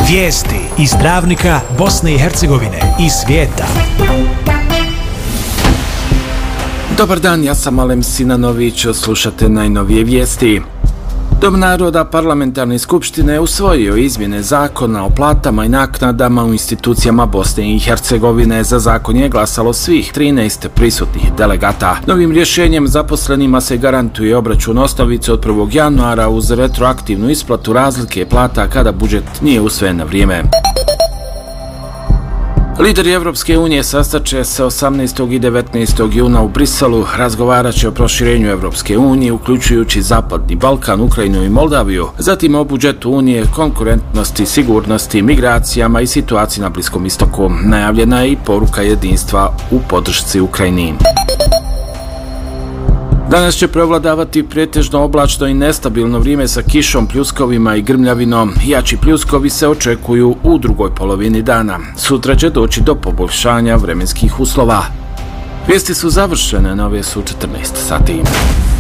Vijesti iz Travnika, Bosne i Hercegovine i svijeta. Dobar dan, ja sam Alem Sinanović, slušate najnovije vijesti. Dom naroda Parlamentarne skupštine usvojio izmjene zakona o platama i naknadama u institucijama Bosne i Hercegovine. Za zakon je glasalo svih 13 prisutnih delegata. Novim rješenjem zaposlenima se garantuje obračun osnovice od 1. januara uz retroaktivnu isplatu razlike plata kada budžet nije usvojen na vrijeme. Lideri Evropske unije sastaće se 18. i 19. juna u Briselu, razgovarat će o proširenju Evropske unije, uključujući Zapadni Balkan, Ukrajinu i Moldaviju, zatim o budžetu unije, konkurentnosti, sigurnosti, migracijama i situaciji na Bliskom istoku. Najavljena je i poruka jedinstva u podršci Ukrajini. Danas će prevladavati pretežno oblačno i nestabilno vrijeme sa kišom, pljuskovima i grmljavinom. Jači pljuskovi se očekuju u drugoj polovini dana. Sutra će doći do poboljšanja vremenskih uslova. Vijesti su završene, nove su 14 sati.